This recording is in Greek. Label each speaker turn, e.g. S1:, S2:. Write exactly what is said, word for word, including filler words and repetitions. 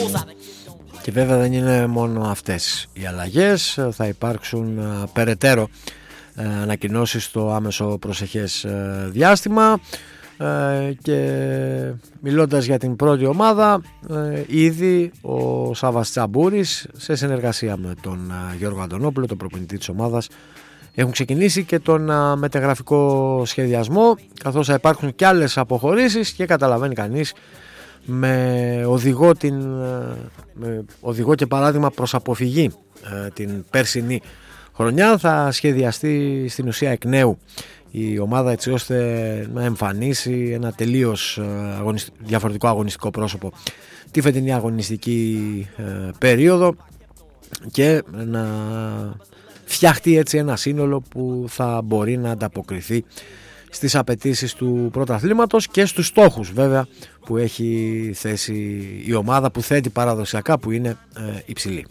S1: Και βέβαια δεν είναι μόνο αυτές οι αλλαγές, θα υπάρξουν uh, περαιτέρω uh, ανακοινώσεις στο άμεσο προσεχές uh, διάστημα uh, και μιλώντας για την πρώτη ομάδα, uh, ήδη ο Σάββας Τσαμπούρης σε συνεργασία με τον uh, Γιώργο Αντωνόπουλο, τον προπονητή της ομάδας, έχουν ξεκινήσει και τον uh, μεταγραφικό σχεδιασμό, καθώς θα υπάρχουν και άλλες αποχωρήσεις και καταλαβαίνει κανείς με οδηγό, την, με οδηγό και παράδειγμα προς αποφυγή την περσινή χρονιά θα σχεδιαστεί στην ουσία εκ νέου η ομάδα, έτσι ώστε να εμφανίσει ένα τελείως διαφορετικό αγωνιστικό πρόσωπο τη φετινή αγωνιστική περίοδο και να φτιαχτεί έτσι ένα σύνολο που θα μπορεί να ανταποκριθεί στις απαιτήσεις του πρωταθλήματος και στους στόχους βέβαια που έχει θέσει η ομάδα, που θέτει παραδοσιακά, που είναι ε, υψηλή.